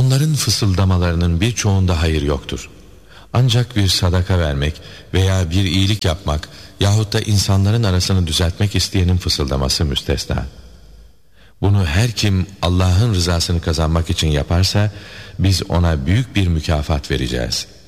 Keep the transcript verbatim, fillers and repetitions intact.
Onların fısıldamalarının birçoğunda hayır yoktur. Ancak bir sadaka vermek veya bir iyilik yapmak yahut da insanların arasını düzeltmek isteyenin fısıldaması müstesna. Bunu her kim Allah'ın rızasını kazanmak için yaparsa biz ona büyük bir mükafat vereceğiz.